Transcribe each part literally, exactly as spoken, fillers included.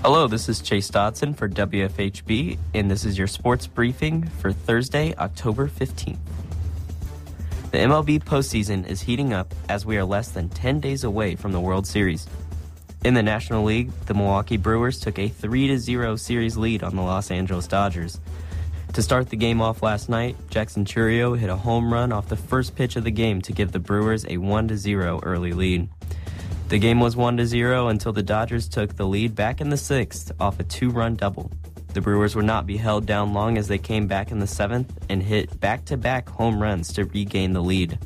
Hello, this is Chase Dodson for W F H B, and this is your sports briefing for Thursday, October fifteenth. The M L B postseason is heating up as we are less than ten days away from the World Series. In the National League, the Milwaukee Brewers took a three to zero series lead on the Los Angeles Dodgers. To start the game off last night, Jackson Chourio hit a home run off the first pitch of the game to give the Brewers a one to zero early lead. The game was one to zero until the Dodgers took the lead back in the sixth off a two-run double. The Brewers would not be held down long as they came back in the seventh and hit back-to-back home runs to regain the lead.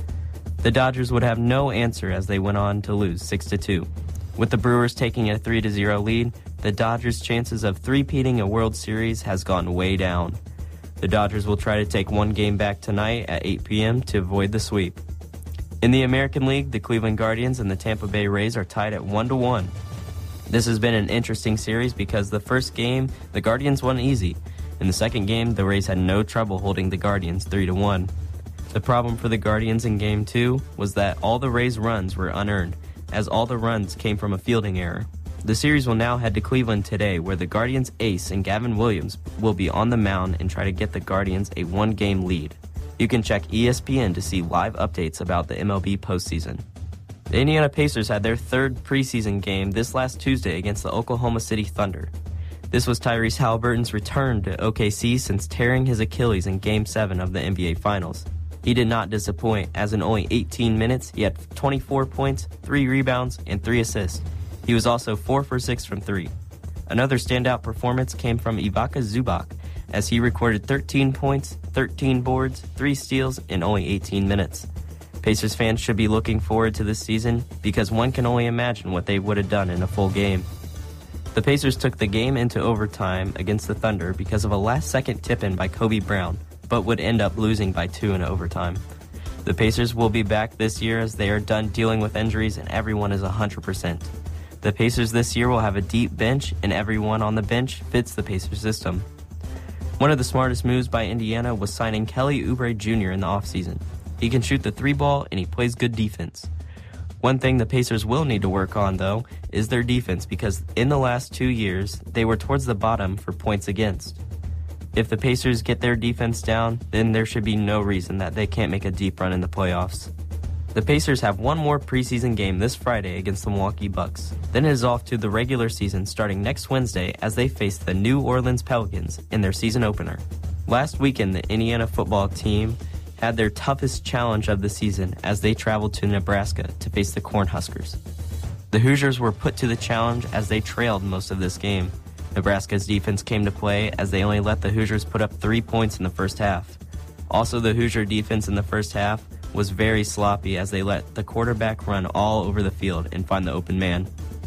The Dodgers would have no answer as they went on to lose six to two. With the Brewers taking a three to zero lead, the Dodgers' chances of three-peating a World Series has gone way down. The Dodgers will try to take one game back tonight at eight p.m. to avoid the sweep. In the American League, the Cleveland Guardians and the Tampa Bay Rays are tied at one to one. This has been an interesting series because the first game, the Guardians won easy. In the second game, the Rays had no trouble holding the Guardians three to one. The problem for the Guardians in Game two was that all the Rays' runs were unearned, as all the runs came from a fielding error. The series will now head to Cleveland today, where the Guardians' ace and Gavin Williams will be on the mound and try to get the Guardians a one-game lead. You can check E S P N to see live updates about the M L B postseason. The Indiana Pacers had their third preseason game this last Tuesday against the Oklahoma City Thunder. This was Tyrese Halliburton's return to O K C since tearing his Achilles in Game seven of the N B A Finals. He did not disappoint, as in only eighteen minutes, he had twenty-four points, three rebounds, and three assists. He was also four for six from three. Another standout performance came from Ivica Zubac, as he recorded thirteen points, thirteen boards, three steals in only eighteen minutes. Pacers fans should be looking forward to this season because one can only imagine what they would have done in a full game. The Pacers took the game into overtime against the Thunder because of a last-second tip-in by Kobe Brown, but would end up losing by two in overtime. The Pacers will be back this year as they are done dealing with injuries and everyone is one hundred percent. The Pacers this year will have a deep bench, and everyone on the bench fits the Pacers system. One of the smartest moves by Indiana was signing Kelly Oubre Junior in the offseason. He can shoot the three ball and he plays good defense. One thing the Pacers will need to work on, though, is their defense because in the last two years, they were towards the bottom for points against. If the Pacers get their defense down, then there should be no reason that they can't make a deep run in the playoffs. The Pacers have one more preseason game this Friday against the Milwaukee Bucks. Then it is off to the regular season starting next Wednesday as they face the New Orleans Pelicans in their season opener. Last weekend, the Indiana football team had their toughest challenge of the season as they traveled to Nebraska to face the Cornhuskers. The Hoosiers were put to the challenge as they trailed most of this game. Nebraska's defense came to play as they only let the Hoosiers put up three points in the first half. Also, the Hoosier defense in the first half was very sloppy as they let the quarterback run all over the field and find the open man.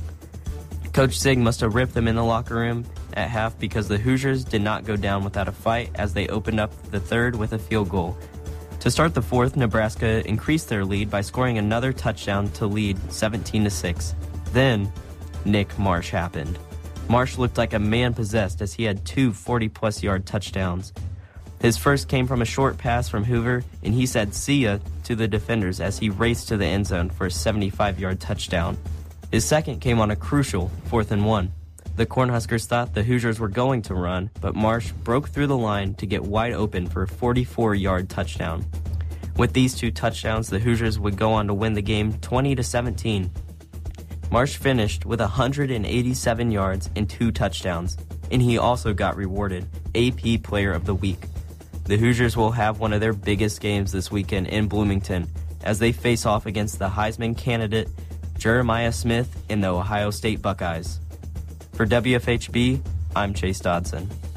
Coach Sig must have ripped them in the locker room at half because the Hoosiers did not go down without a fight as they opened up the third with a field goal. To start the fourth, Nebraska increased their lead by scoring another touchdown to lead seventeen to six. Then, Nick Marsh happened. Marsh looked like a man possessed as he had two forty-plus yard touchdowns. His first came from a short pass from Hoover, and he said "see ya" to the defenders as he raced to the end zone for a seventy-five yard touchdown. His second came on a crucial fourth and one. The Cornhuskers thought the Hoosiers were going to run, but Marsh broke through the line to get wide open for a forty-four yard touchdown. With these two touchdowns, the Hoosiers would go on to win the game twenty to seventeen. Marsh finished with one hundred eighty-seven yards and two touchdowns, and he also got rewarded A P Player of the Week. The Hoosiers will have one of their biggest games this weekend in Bloomington as they face off against the Heisman candidate Jeremiah Smith and the Ohio State Buckeyes. For W F H B, I'm Chase Dodson.